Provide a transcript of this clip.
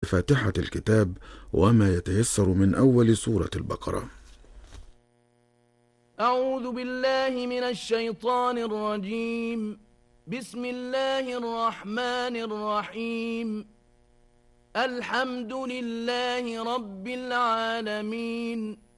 فاتحة الكتاب وما يتيسر من أول سورة البقرة. أعوذ بالله من الشيطان الرجيم. بسم الله الرحمن الرحيم. الحمد لله رب العالمين.